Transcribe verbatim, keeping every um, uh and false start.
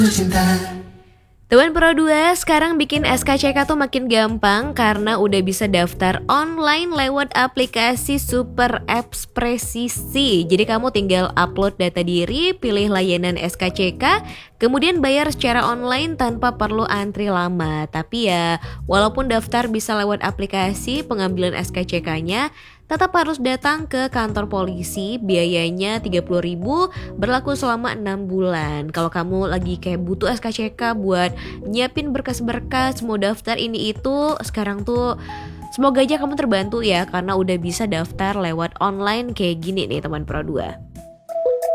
Teman Pro dua, sekarang bikin S K C K tuh makin gampang karena udah bisa daftar online lewat aplikasi Super Apps Presisi. Jadi kamu tinggal upload data diri, pilih layanan S K C K, kemudian bayar secara online tanpa perlu antri lama. Tapi ya, walaupun daftar bisa lewat aplikasi, pengambilan S K C K-nya tetap harus datang ke kantor polisi. Biayanya tiga puluh ribu, berlaku selama enam bulan. Kalau kamu lagi kayak butuh S K C K buat nyiapin berkas-berkas mau daftar ini itu, sekarang tuh semoga aja kamu terbantu ya, karena udah bisa daftar lewat online kayak gini nih teman Pro dua.